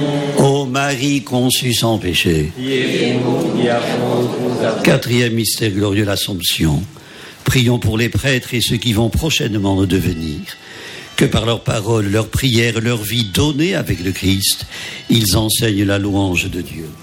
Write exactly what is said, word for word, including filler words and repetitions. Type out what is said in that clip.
Ô Marie conçue sans péché. Quatrième mystère glorieux, l'Assomption. Prions pour les prêtres et ceux qui vont prochainement nous devenir. Que par leurs paroles, leurs prières, leur vie donnée avec le Christ, ils enseignent la louange de Dieu.